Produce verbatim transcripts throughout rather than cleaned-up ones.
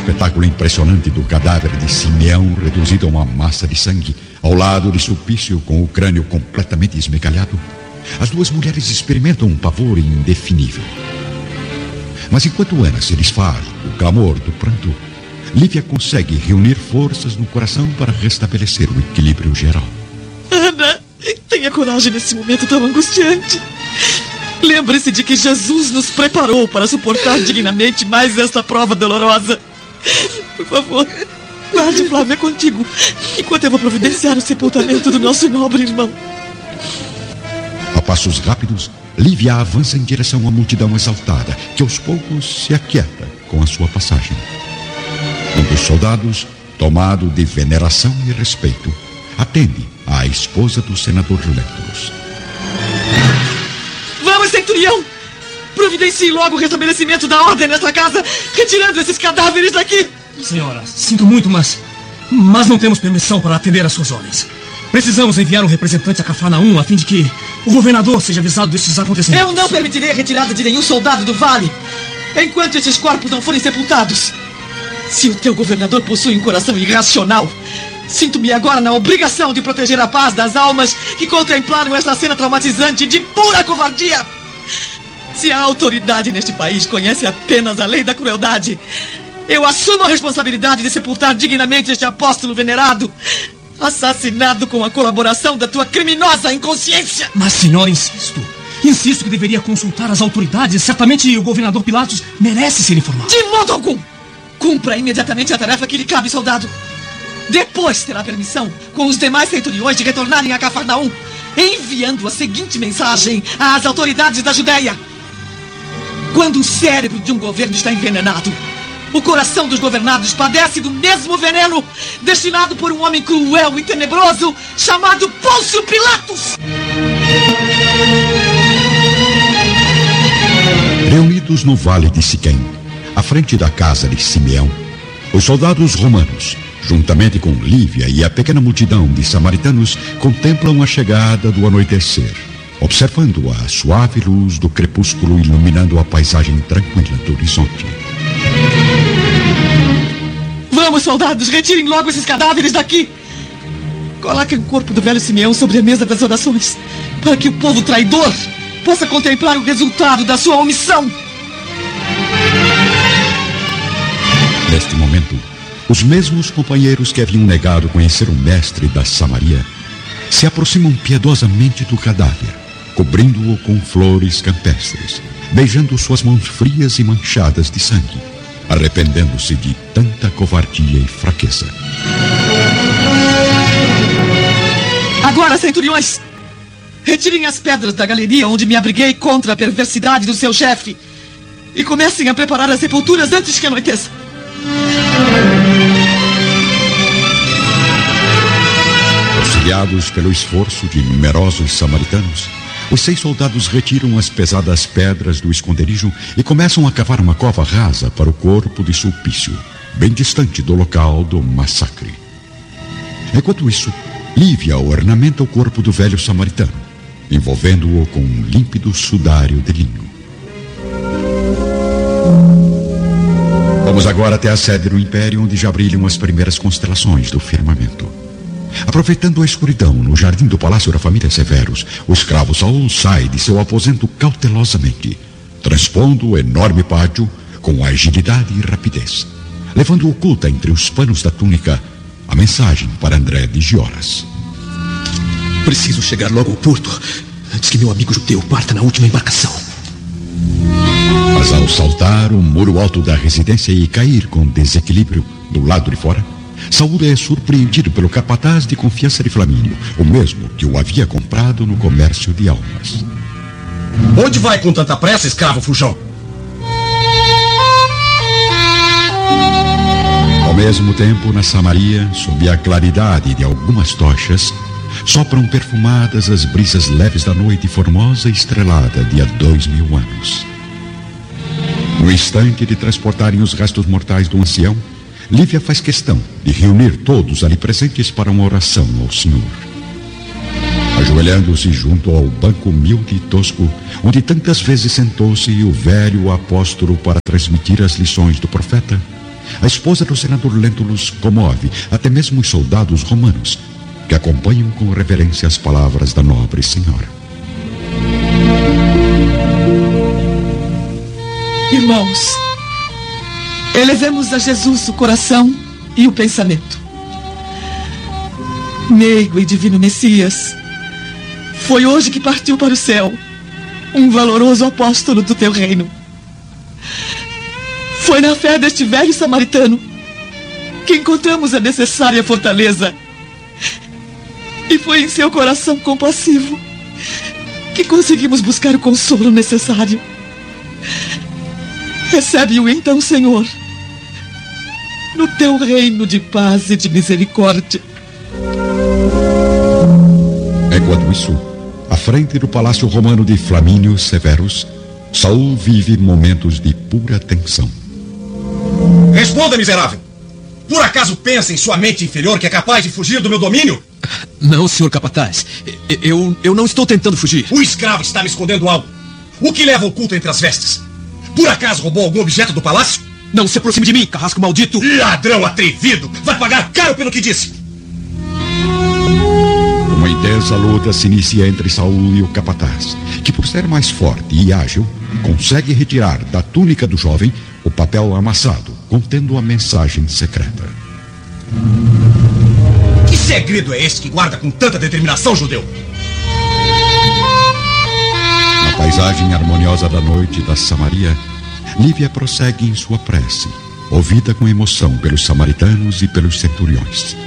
espetáculo impressionante do cadáver de Simeão reduzido a uma massa de sangue, ao lado de Sulpício com o crânio completamente esmegalhado, as duas mulheres experimentam um pavor indefinível. Mas enquanto Ana se desfaz o clamor do pranto, Lívia consegue reunir forças no coração para restabelecer o equilíbrio geral. Ana, tenha coragem nesse momento tão angustiante. Lembre-se de que Jesus nos preparou para suportar dignamente mais esta prova dolorosa. Por favor, guarde Flávia contigo, enquanto eu vou providenciar o sepultamento do nosso nobre irmão. A passos rápidos, Lívia avança em direção à multidão exaltada, que aos poucos se aquieta com a sua passagem. Um dos soldados, tomado de veneração e respeito, atende à esposa do senador Lentulus. Vamos, centurião! Providencie logo o restabelecimento da ordem nesta casa, retirando esses cadáveres daqui! Senhora, sinto muito, mas... Mas não temos permissão para atender às suas ordens. Precisamos enviar um representante a Cafarnaum a fim de que o governador seja avisado destes acontecimentos. Eu não permitirei a retirada de nenhum soldado do vale enquanto estes corpos não forem sepultados. Se o teu governador possui um coração irracional, sinto-me agora na obrigação de proteger a paz das almas que contemplaram esta cena traumatizante de pura covardia. Se a autoridade neste país conhece apenas a lei da crueldade, eu assumo a responsabilidade de sepultar dignamente este apóstolo venerado, assassinado com a colaboração da tua criminosa inconsciência. Mas, senhor, insisto. Insisto que deveria consultar as autoridades. Certamente o governador Pilatos merece ser informado. De modo algum! Cumpra imediatamente a tarefa que lhe cabe, soldado. Depois terá permissão, com os demais centuriões, de retornarem a Cafarnaum, enviando a seguinte mensagem às autoridades da Judéia. Quando o cérebro de um governo está envenenado, o coração dos governados padece do mesmo veneno destinado por um homem cruel e tenebroso chamado Pôncio Pilatos. Reunidos no vale de Siquém, à frente da casa de Simeão, os soldados romanos, juntamente com Lívia e a pequena multidão de samaritanos, contemplam a chegada do anoitecer, observando a suave luz do crepúsculo iluminando a paisagem tranquila do horizonte. Vamos, soldados, retirem logo esses cadáveres daqui. Coloquem o corpo do velho Simeão sobre a mesa das orações, para que o povo traidor possa contemplar o resultado da sua omissão. Neste momento, os mesmos companheiros que haviam negado conhecer o mestre da Samaria se aproximam piedosamente do cadáver, cobrindo-o com flores campestres, beijando suas mãos frias e manchadas de sangue, arrependendo-se de tanta covardia e fraqueza. Agora, centuriões, retirem as pedras da galeria onde me abriguei contra a perversidade do seu chefe e comecem a preparar as sepulturas antes que anoiteça. Auxiliados pelo esforço de numerosos samaritanos, os seis soldados retiram as pesadas pedras do esconderijo e começam a cavar uma cova rasa para o corpo de Sulpício, bem distante do local do massacre. Enquanto isso, Lívia ornamenta o corpo do velho samaritano, envolvendo-o com um límpido sudário de linho. Vamos agora até a sede do Império, onde já brilham as primeiras constelações do firmamento. Aproveitando a escuridão no jardim do Palácio da Família Severus, o escravo Saul sai de seu aposento cautelosamente, transpondo o enorme pátio com agilidade e rapidez, levando oculta entre os panos da túnica a mensagem para André de Gioras. Preciso chegar logo ao porto, antes que meu amigo judeu parta na última embarcação. Mas ao saltar o muro alto da residência e cair com desequilíbrio do lado de fora, Saul é surpreendido pelo capataz de confiança de Flamínio, o mesmo que o havia comprado no comércio de almas. Onde vai com tanta pressa, escravo fujão? Ao mesmo tempo, na Samaria, sob a claridade de algumas tochas, sopram perfumadas as brisas leves da noite formosa e estrelada de há dois mil anos. No instante de transportarem os restos mortais do ancião, Lívia faz questão de reunir todos ali presentes para uma oração ao Senhor. Ajoelhando-se junto ao banco humilde e tosco, onde tantas vezes sentou-se o velho apóstolo para transmitir as lições do profeta, A esposa do senador Lentulus comove até mesmo os soldados romanos, que acompanham com reverência as palavras da nobre senhora. Irmãos, elevemos a Jesus o coração e o pensamento. Meigo e divino Messias, foi hoje que partiu para o céu um valoroso apóstolo do teu reino. Foi na fé deste velho samaritano que encontramos a necessária fortaleza. E foi em seu coração compassivo que conseguimos buscar o consolo necessário. Recebe-o então, Senhor, no teu reino de paz e de misericórdia. Enquanto isso, à frente do palácio romano de Flamínio Severus, Saul vive momentos de pura tensão. Responda, miserável! Por acaso pensa em sua mente inferior que é capaz de fugir do meu domínio? Não, senhor capataz. Eu, eu não estou tentando fugir. O escravo está me escondendo algo. O que leva oculto entre as vestes? Por acaso roubou algum objeto do palácio? Não se aproxime de mim, carrasco maldito! Ladrão atrevido! Vai pagar caro pelo que disse! Uma intensa luta se inicia entre Saul e o capataz, que por ser mais forte e ágil, consegue retirar da túnica do jovem o papel amassado, contendo a mensagem secreta. Que segredo é esse que guarda com tanta determinação, judeu? Na paisagem harmoniosa da noite da Samaria, Lívia prossegue em sua prece, ouvida com emoção pelos samaritanos e pelos centuriões.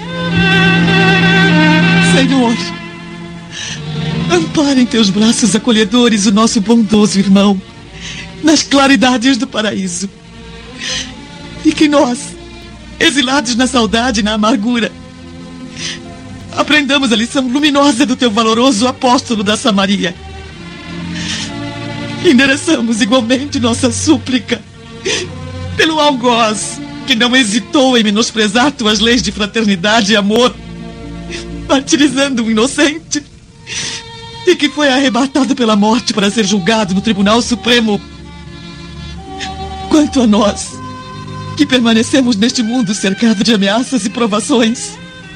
Senhor, ampara em teus braços acolhedores o nosso bondoso irmão nas claridades do paraíso. E que nós, exilados na saudade e na amargura, aprendamos a lição luminosa do teu valoroso apóstolo da Samaria. Endereçamos igualmente nossa súplica pelo algoz que não hesitou em menosprezar tuas leis de fraternidade e amor, martirizando um inocente e que foi arrebatado pela morte para ser julgado no Tribunal Supremo. Quanto a nós, que permanecemos neste mundo cercado de ameaças e provações,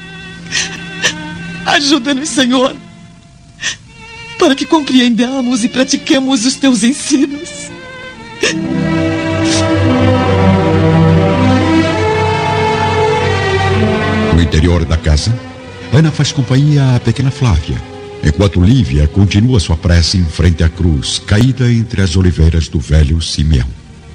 ajuda-nos, Senhor, para que compreendamos e pratiquemos os teus ensinos. No interior da casa, Ana faz companhia à pequena Flávia, enquanto Lívia continua sua prece em frente à cruz, caída entre as oliveiras do velho Simeão.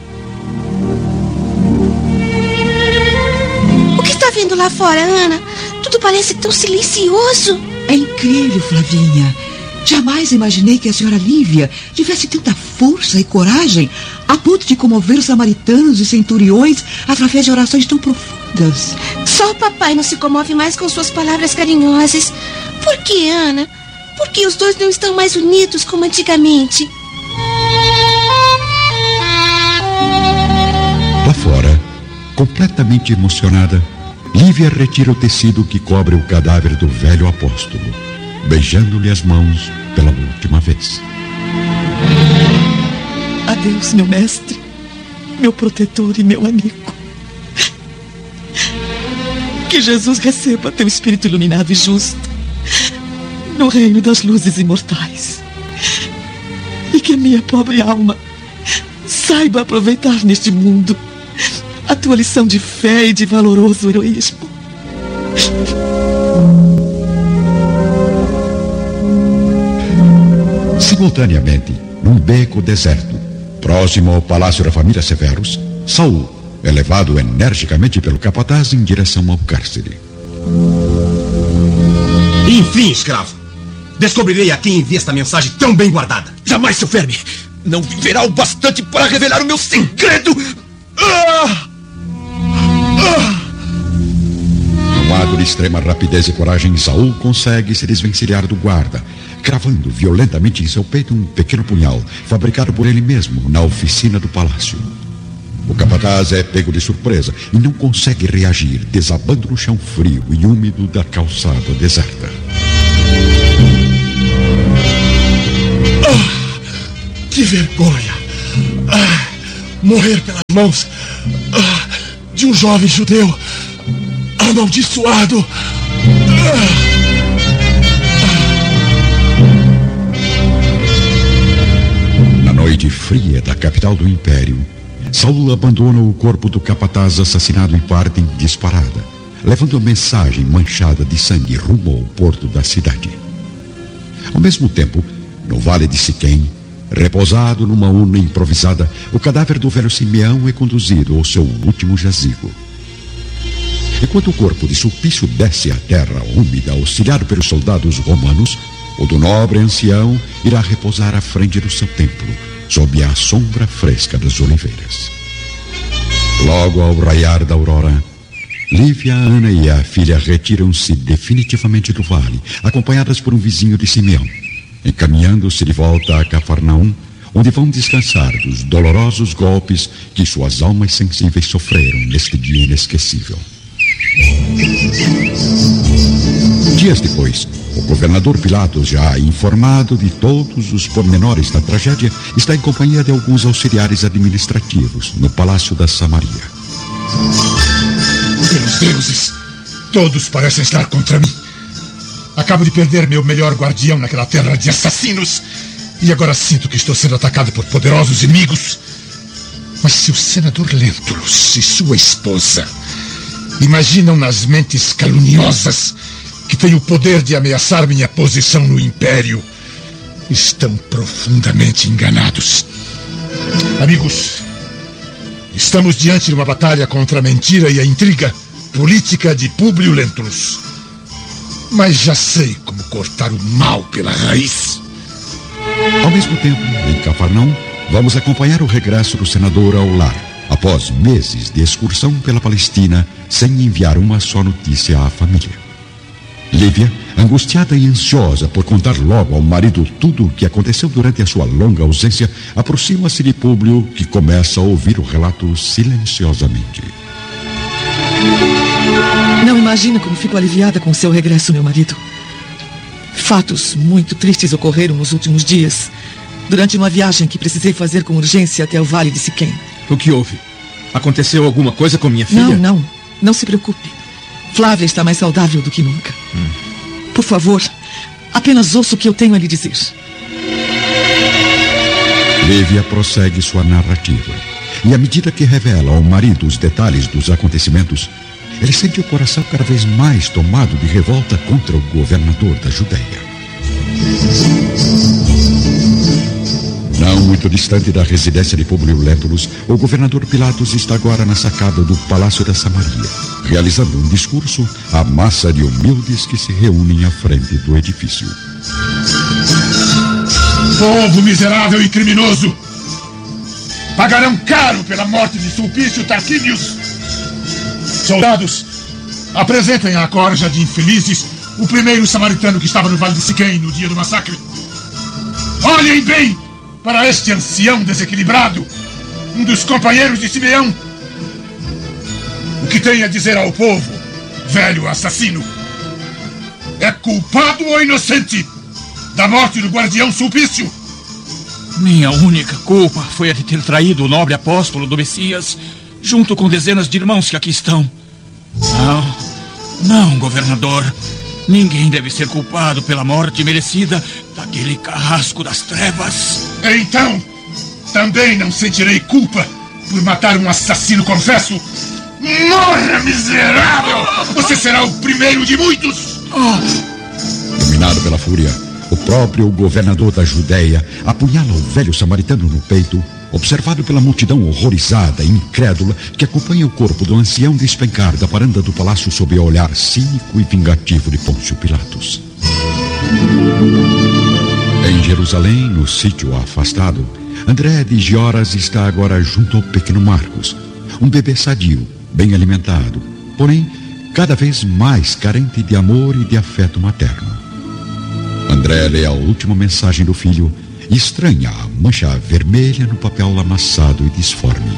O que está vendo lá fora, Ana? Tudo parece tão silencioso. É incrível, Flavinha. Jamais imaginei que a senhora Lívia tivesse tanta força e coragem a ponto de comover os samaritanos e centuriões através de orações tão profundas. Só o papai não se comove mais com suas palavras carinhosas. Por que, Ana? Por que os dois não estão mais unidos como antigamente? Lá fora, completamente emocionada, Lívia retira o tecido que cobre o cadáver do velho apóstolo, beijando-lhe as mãos pela última vez. Adeus, meu mestre, meu protetor e meu amigo. Que Jesus receba teu espírito iluminado e justo no reino das luzes imortais. E que a minha pobre alma saiba aproveitar neste mundo a tua lição de fé e de valoroso heroísmo. Simultaneamente, num beco deserto, próximo ao palácio da família Severus, Saul é levado energicamente pelo capataz em direção ao cárcere. Enfim, escravo, descobrirei a quem envia esta mensagem tão bem guardada. Jamais, seu verme! Não viverá o bastante para revelar o meu segredo! Ah! Ah! Num ato de extrema rapidez e coragem, Saul consegue se desvencilhar do guarda, cravando violentamente em seu peito um pequeno punhal, fabricado por ele mesmo na oficina do palácio. O capataz é pego de surpresa e não consegue reagir, desabando no chão frio e úmido da calçada deserta. Ah, que vergonha! Ah, morrer pelas mãos ah, de um jovem judeu amaldiçoado. Na noite fria da capital do Império, Saul abandona o corpo do capataz assassinado e parte em disparada, levando a mensagem manchada de sangue rumo ao porto da cidade. Ao mesmo tempo, no vale de Siquém, repousado numa urna improvisada, o cadáver do velho Simeão é conduzido ao seu último jazigo. Enquanto o corpo de Sulpício desce à terra úmida, auxiliado pelos soldados romanos, o do nobre ancião irá repousar à frente do seu templo, sob a sombra fresca das oliveiras. Logo ao raiar da aurora, Lívia, Ana e a filha retiram-se definitivamente do vale, acompanhadas por um vizinho de Simeão, encaminhando-se de volta a Cafarnaum, onde vão descansar dos dolorosos golpes que suas almas sensíveis sofreram neste dia inesquecível. Dias depois, o governador Pilatos, já informado de todos os pormenores da tragédia, está em companhia de alguns auxiliares administrativos no Palácio da Samaria. Pelos deuses, todos parecem estar contra mim. Acabo de perder meu melhor guardião naquela terra de assassinos e agora sinto que estou sendo atacado por poderosos inimigos. Mas se o senador Lentulus e sua esposa imaginam nas mentes caluniosas que têm o poder de ameaçar minha posição no Império, estão profundamente enganados. Amigos, estamos diante de uma batalha contra a mentira e a intriga política de Públio Lentulus. Mas já sei como cortar o mal pela raiz. Ao mesmo tempo, em Cafarnaum, vamos acompanhar o regresso do senador ao lar, após meses de excursão pela Palestina, sem enviar uma só notícia à família. Lívia, angustiada e ansiosa por contar logo ao marido tudo o que aconteceu durante a sua longa ausência, aproxima-se de Públio, que começa a ouvir o relato silenciosamente. Não imagina como fico aliviada com o seu regresso, meu marido. Fatos muito tristes ocorreram nos últimos dias, durante uma viagem que precisei fazer com urgência até o Vale de Siquém. O que houve? Aconteceu alguma coisa com minha filha? Não, não. Não se preocupe. Flávia está mais saudável do que nunca. Hum. Por favor, apenas ouça o que eu tenho a lhe dizer. Lívia prossegue sua narrativa. E à medida que revela ao marido os detalhes dos acontecimentos, ele sente o coração cada vez mais tomado de revolta contra o governador da Judeia. Não muito distante da residência de Públio Lentulus, o governador Pilatos está agora na sacada do Palácio da Samaria, realizando um discurso à massa de humildes que se reúnem à frente do edifício. Povo miserável e criminoso! Pagarão caro pela morte de Sulpício Tarquínios! Soldados, apresentem à corja de infelizes o primeiro samaritano que estava no Vale de Siquém no dia do massacre. Olhem bem para este ancião desequilibrado, um dos companheiros de Simeão. O que tem a dizer ao povo, velho assassino? É culpado ou inocente da morte do guardião Sulpício? Minha única culpa foi a de ter traído o nobre apóstolo do Messias, junto com dezenas de irmãos que aqui estão. Não, não, governador. Ninguém deve ser culpado pela morte merecida daquele carrasco das trevas. Então, também não sentirei culpa por matar um assassino confesso? Morra, miserável! Você será o primeiro de muitos! Oh. Dominado pela fúria, o próprio governador da Judeia apunhala o velho samaritano no peito, observado pela multidão horrorizada e incrédula que acompanha o corpo do ancião despencar da varanda do palácio sob o olhar cínico e vingativo de Pôncio Pilatos. Em Jerusalém, no sítio afastado, André de Gioras está agora junto ao pequeno Marcos, um bebê sadio, bem alimentado, porém cada vez mais carente de amor e de afeto materno. André lê a última mensagem do filho e estranha a mancha vermelha no papel amassado e disforme.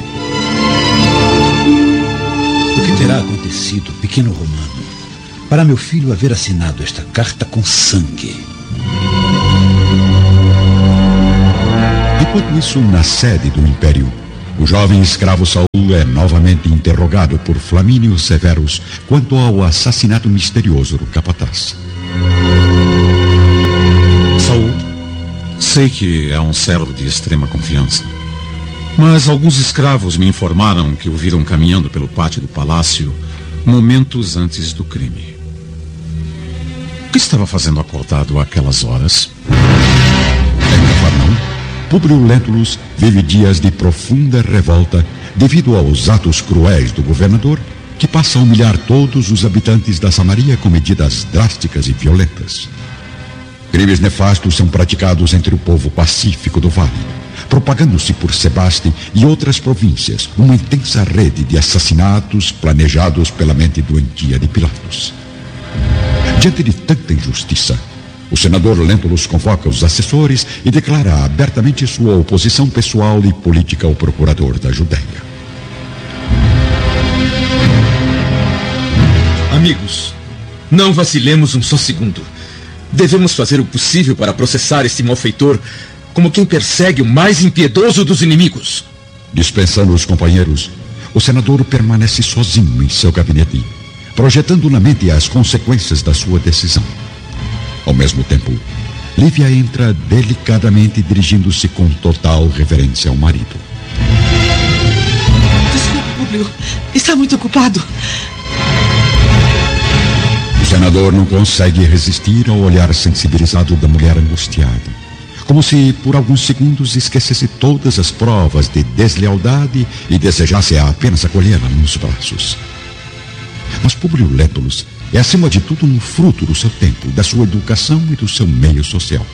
O que terá acontecido, pequeno Romano, para meu filho haver assinado esta carta com sangue? Enquanto isso, na sede do Império, O jovem escravo Saul é novamente interrogado por Flamínio Severus quanto ao assassinato misterioso do capataz. Saul, sei que é um servo de extrema confiança, mas alguns escravos me informaram que o viram caminhando pelo pátio do palácio momentos antes do crime. O que estava fazendo acordado àquelas horas? Em Cafarnaum, Públio Lentulus vive dias de profunda revolta devido aos atos cruéis do governador, que passa a humilhar todos os habitantes da Samaria com medidas drásticas e violentas. Crimes nefastos são praticados entre o povo pacífico do vale, propagando-se por Sebaste e outras províncias uma intensa rede de assassinatos planejados pela mente doentia de Pilatos. Diante de tanta injustiça, o senador Lentulus convoca os assessores e declara abertamente sua oposição pessoal e política ao procurador da Judéia. Amigos, não vacilemos um só segundo. Devemos fazer o possível para processar este malfeitor como quem persegue o mais impiedoso dos inimigos. Dispensando os companheiros, o senador permanece sozinho em seu gabinete, projetando na mente as consequências da sua decisão. Ao mesmo tempo, Lívia entra delicadamente, dirigindo-se com total reverência ao marido. Desculpe, Públio. Está muito ocupado. O senador não consegue resistir ao olhar sensibilizado da mulher angustiada, como se por alguns segundos esquecesse todas as provas de deslealdade e desejasse apenas acolhê-la nos braços. Mas Públio Lentulus é, acima de tudo, um fruto do seu tempo, da sua educação e do seu meio social.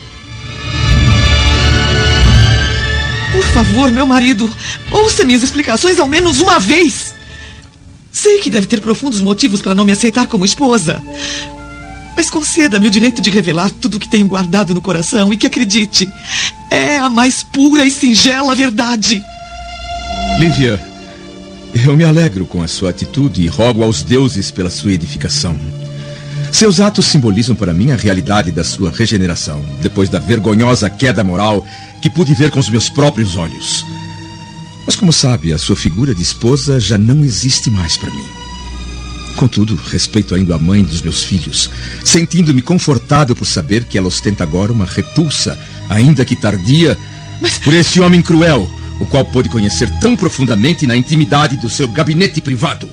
Por favor, meu marido, ouça minhas explicações ao menos uma vez. Sei que deve ter profundos motivos para não me aceitar como esposa, mas conceda-me o direito de revelar tudo o que tenho guardado no coração e que, acredite, é a mais pura e singela verdade. Lívia, eu me alegro com a sua atitude e rogo aos deuses pela sua edificação. Seus atos simbolizam para mim a realidade da sua regeneração, depois da vergonhosa queda moral que pude ver com os meus próprios olhos. Mas, como sabe, a sua figura de esposa já não existe mais para mim. Contudo, respeito ainda a mãe dos meus filhos, sentindo-me confortável por saber que ela ostenta agora uma repulsa, ainda que tardia, mas por esse homem cruel, o qual pôde conhecer tão profundamente na intimidade do seu gabinete privado.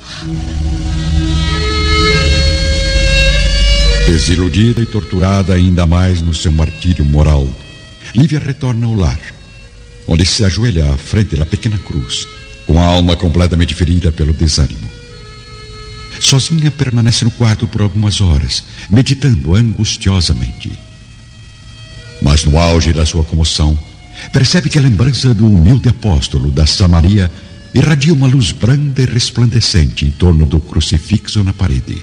Desiludida e torturada ainda mais no seu martírio moral, Lívia retorna ao lar, onde se ajoelha à frente da pequena cruz, com a alma completamente ferida pelo desânimo. Sozinha permanece no quarto por algumas horas, meditando angustiosamente. Mas no auge da sua comoção, percebe que a lembrança do humilde apóstolo da Samaria irradia uma luz branda e resplandecente em torno do crucifixo na parede.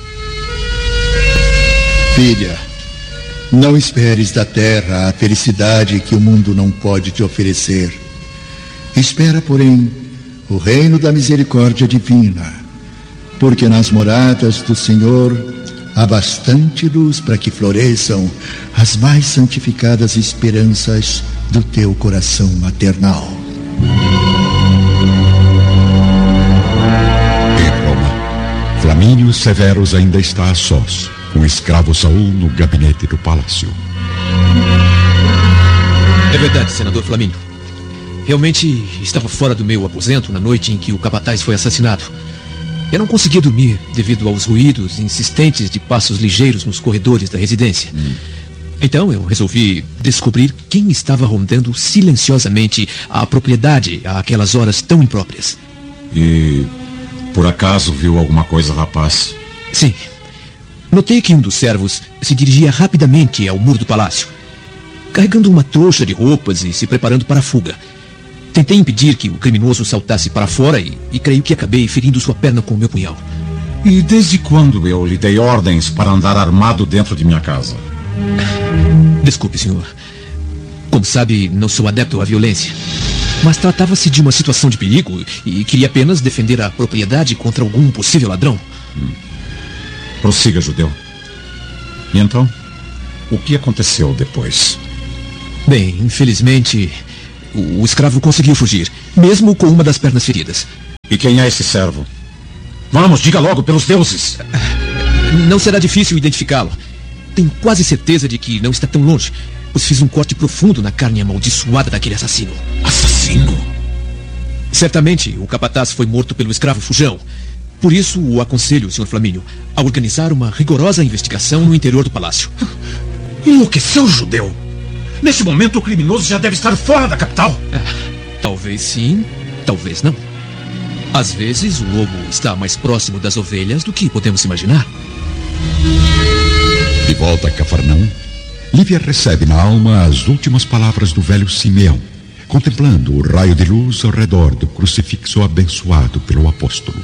Filha, não esperes da terra a felicidade que o mundo não pode te oferecer. Espera, porém, o reino da misericórdia divina, porque nas moradas do Senhor há bastante luz para que floresçam as mais santificadas esperanças do teu coração maternal. Em Roma, Flamínio Severus ainda está a sós, com o escravo Saul no gabinete do palácio. É verdade, senador Flamínio. Realmente estava fora do meu aposento na noite em que o capataz foi assassinado. Eu não conseguia dormir devido aos ruídos insistentes de passos ligeiros nos corredores da residência. Hum. Então eu resolvi descobrir quem estava rondando silenciosamente a propriedade a aquelas horas tão impróprias. E por acaso viu alguma coisa, rapaz? Sim. Notei que um dos servos se dirigia rapidamente ao muro do palácio, carregando uma trouxa de roupas e se preparando para a fuga. Tentei impedir que o criminoso saltasse para fora e, e creio que acabei ferindo sua perna com o meu punhal. E desde quando eu lhe dei ordens para andar armado dentro de minha casa? Desculpe, senhor. Como sabe, não sou adepto à violência. Mas tratava-se de uma situação de perigo e queria apenas defender a propriedade contra algum possível ladrão. Hum. Prossiga, judeu. E então, o que aconteceu depois? Bem, infelizmente, O, o escravo conseguiu fugir, mesmo com uma das pernas feridas. E quem é esse servo? Vamos, diga logo, pelos deuses. Não será difícil identificá-lo. Tenho quase certeza de que não está tão longe, pois fiz um corte profundo na carne amaldiçoada daquele assassino. Assassino? Certamente o capataz foi morto pelo escravo fujão. Por isso o aconselho, senhor Flamínio, a organizar uma rigorosa investigação no interior do palácio. Enlouqueceu, judeu? Nesse momento o criminoso já deve estar fora da capital. Ah, talvez sim, talvez não. Às vezes o lobo está mais próximo das ovelhas do que podemos imaginar. De volta a Cafarnaum, Lívia recebe na alma as últimas palavras do velho Simeão, contemplando o raio de luz ao redor do crucifixo abençoado pelo apóstolo.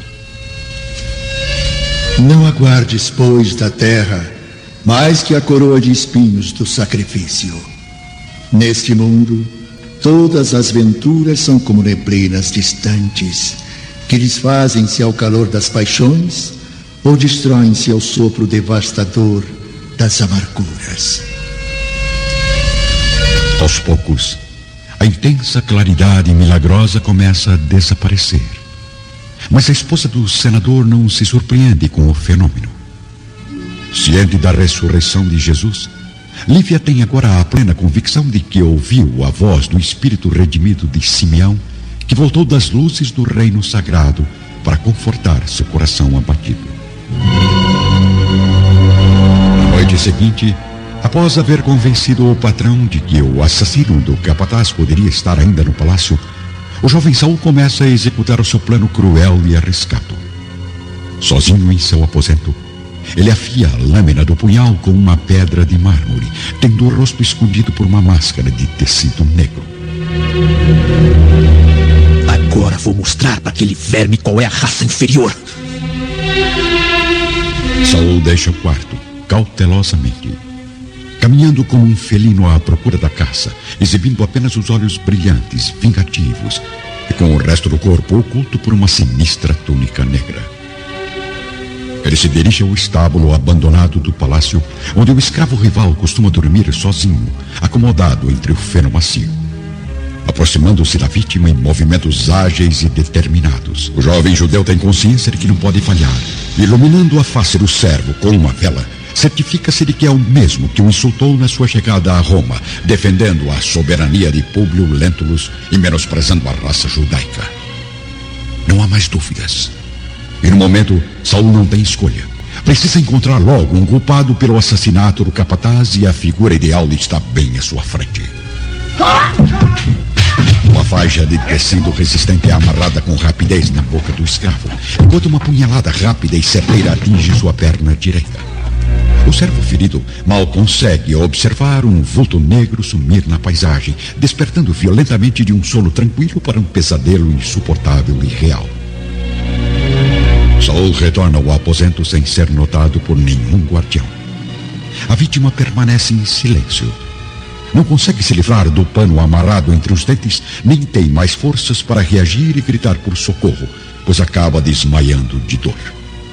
Não aguardes, pois, da terra mais que a coroa de espinhos do sacrifício. Neste mundo, todas as venturas são como neblinas distantes, que desfazem-se ao calor das paixões ou destroem-se ao sopro devastador das amarguras. Aos poucos, a intensa claridade milagrosa começa a desaparecer. Mas a esposa do senador não se surpreende com o fenômeno. Ciente da ressurreição de Jesus, Lívia tem agora a plena convicção de que ouviu a voz do espírito redimido de Simeão, que voltou das luzes do reino sagrado para confortar seu coração abatido. Na noite seguinte, após haver convencido o patrão de que o assassino do capataz poderia estar ainda no palácio, o jovem Saul começa a executar o seu plano cruel e arriscado. Sozinho em seu aposento, ele afia a lâmina do punhal com uma pedra de mármore, tendo o rosto escondido por uma máscara de tecido negro. Agora vou mostrar para aquele verme qual é a raça inferior. Saul deixa o quarto, cautelosamente, caminhando como um felino à procura da caça, exibindo apenas os olhos brilhantes, vingativos, e com o resto do corpo oculto por uma sinistra túnica negra. Ele se dirige ao estábulo abandonado do palácio, onde o escravo rival costuma dormir sozinho, acomodado entre o feno macio. Aproximando-se da vítima em movimentos ágeis e determinados, o jovem judeu tem consciência de que não pode falhar. Iluminando a face do servo com uma vela, certifica-se de que é o mesmo que o insultou na sua chegada a Roma, defendendo a soberania de Públio Lentulus e menosprezando a raça judaica. Não há mais dúvidas. E no momento, Saul não tem escolha. Precisa encontrar logo um culpado pelo assassinato do capataz e a figura ideal está bem à sua frente. Uma faixa de tecido resistente é amarrada com rapidez na boca do escravo, enquanto uma punhalada rápida e certeira atinge sua perna direita. O servo ferido mal consegue observar um vulto negro sumir na paisagem, despertando violentamente de um sono tranquilo para um pesadelo insuportável e real. Saul retorna ao aposento sem ser notado por nenhum guardião. A vítima permanece em silêncio. Não consegue se livrar do pano amarrado entre os dentes, nem tem mais forças para reagir e gritar por socorro, pois acaba desmaiando de dor.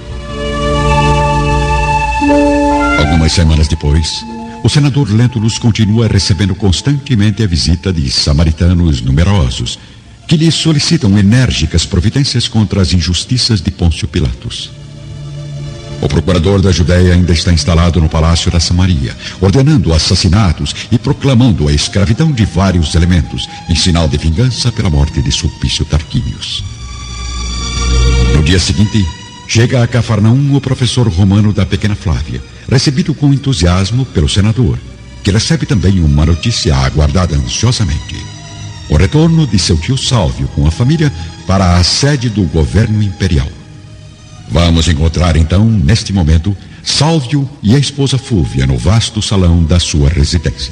Algumas semanas depois, o senador Lentulus continua recebendo constantemente a visita de samaritanos numerosos, que lhe solicitam enérgicas providências contra as injustiças de Pôncio Pilatos. O procurador da Judéia ainda está instalado no palácio da Samaria, ordenando assassinatos e proclamando a escravidão de vários elementos, em sinal de vingança pela morte de Sulpício Tarquínios. No dia seguinte, chega a Cafarnaum o professor romano da pequena Flávia, recebido com entusiasmo pelo senador, que recebe também uma notícia aguardada ansiosamente: o retorno de seu tio Sálvio com a família para a sede do governo imperial. Vamos encontrar então, neste momento, Sálvio e a esposa Fúvia no vasto salão da sua residência.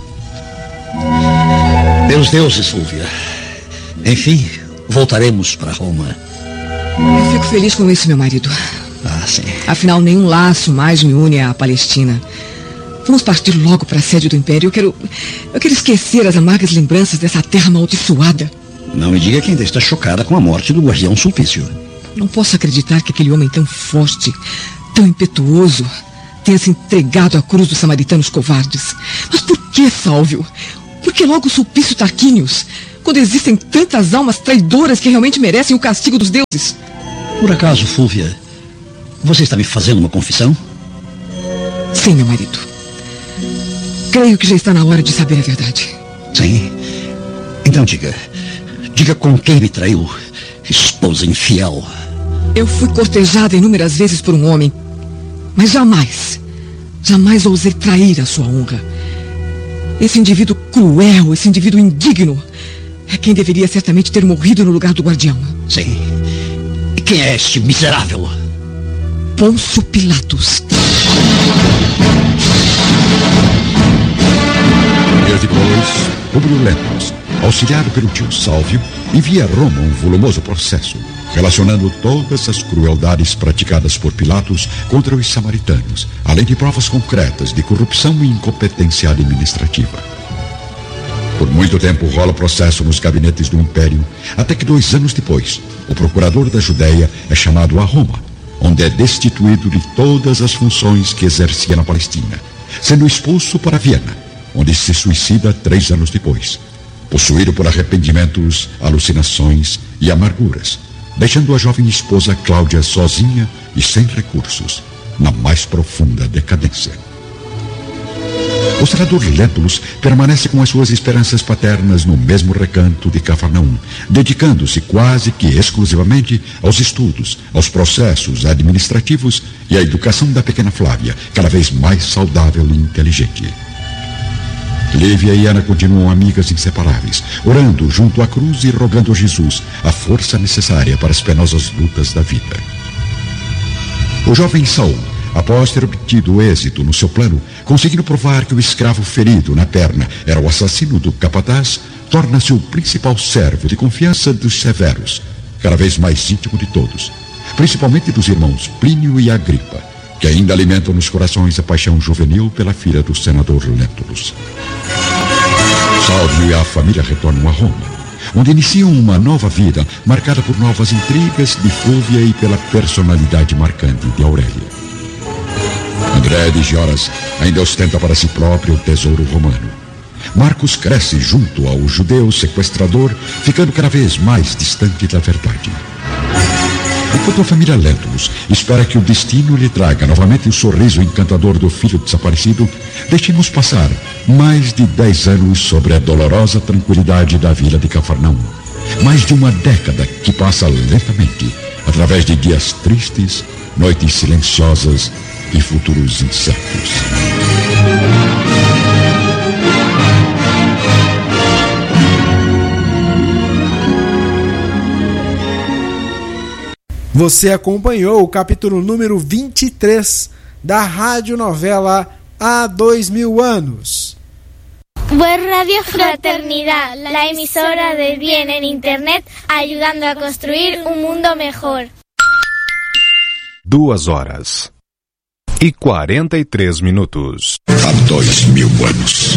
Meus deuses, Fúvia. Enfim, voltaremos para Roma. Eu fico feliz com isso, meu marido. Ah, sim. Afinal, nenhum laço mais me une à Palestina. Vamos partir logo para a sede do Império. Eu quero, eu quero esquecer as amargas lembranças dessa terra amaldiçoada. Não me diga que ainda está chocada com a morte do guardião Sulpício. Não posso acreditar que aquele homem tão forte, tão impetuoso, tenha se entregado à cruz dos samaritanos covardes. Mas por que, Sálvio? Por que logo Sulpício Tarquínios? quando existem tantas almas traidoras que realmente merecem o castigo dos deuses? Por acaso, Fúlvia, você está me fazendo uma confissão? Sim, meu marido. Creio que já está na hora de saber a verdade. Sim? Então diga. Diga com quem me traiu, esposa infiel. Eu fui cortejada inúmeras vezes por um homem, mas jamais, jamais ousei trair a sua honra. Esse indivíduo cruel, esse indivíduo indigno, é quem deveria certamente ter morrido no lugar do guardião. Sim. E quem é este miserável? Pôncio Pilatos. Dias depois, Públio Lentulus, auxiliado pelo tio Sálvio, envia a Roma um volumoso processo, relacionando todas as crueldades praticadas por Pilatos contra os samaritanos, além de provas concretas de corrupção e incompetência administrativa. Por muito tempo rola o processo nos gabinetes do Império, até que dois anos depois, o procurador da Judéia é chamado a Roma, onde é destituído de todas as funções que exercia na Palestina, sendo expulso para Viena, onde se suicida três anos depois, possuído por arrependimentos, alucinações e amarguras, deixando a jovem esposa Cláudia sozinha e sem recursos, na mais profunda decadência. O senador Lentulus permanece com as suas esperanças paternas no mesmo recanto de Cafarnaum, dedicando-se quase que exclusivamente aos estudos, aos processos administrativos e à educação da pequena Flávia, cada vez mais saudável e inteligente. Lívia e Ana continuam amigas inseparáveis, orando junto à cruz e rogando a Jesus a força necessária para as penosas lutas da vida. O jovem Saul, após ter obtido êxito no seu plano, conseguindo provar que o escravo ferido na perna era o assassino do capataz, torna-se o principal servo de confiança dos severos, cada vez mais íntimo de todos, principalmente dos irmãos Plínio e Agripa, que ainda alimentam nos corações a paixão juvenil pela filha do senador Lentulus. Sálvio e a família retornam a Roma, onde iniciam uma nova vida marcada por novas intrigas de Fúlvia e pela personalidade marcante de Aurélia. André de Gioras ainda ostenta para si próprio o tesouro romano. Marcos cresce junto ao judeu sequestrador, ficando cada vez mais distante da verdade. Enquanto a família Lentulus espera que o destino lhe traga novamente o sorriso encantador do filho desaparecido, deixemos passar mais de dez anos sobre a dolorosa tranquilidade da vila de Cafarnaum. Mais de uma década que passa lentamente, através de dias tristes, noites silenciosas e futuros incertos. Você acompanhou o capítulo número vinte e três da radionovela Há Dois Mil Anos. Web Radio Fraternidad, la emisora del bien en Internet, ayudando a construir un mundo mejor. Duas horas e quarenta e três minutos. Há dois mil anos.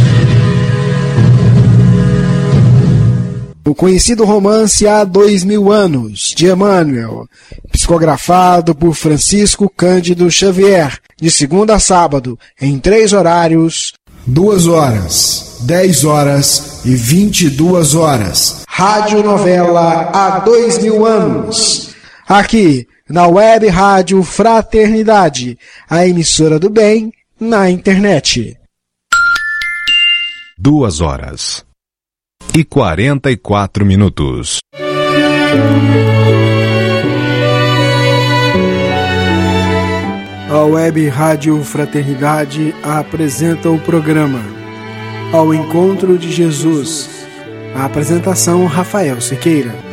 O conhecido romance Há Dois Mil Anos, de Emmanuel, psicografado por Francisco Cândido Xavier, de segunda a sábado, em três horários, duas horas, dez horas e vinte e duas horas. Radionovela Há Dois Mil Anos. Aqui, na Web Rádio Fraternidade, a emissora do bem na internet. Duas horas e quarenta e quatro minutos. A Web Rádio Fraternidade apresenta o programa Ao Encontro de Jesus. A apresentação Rafael Siqueira.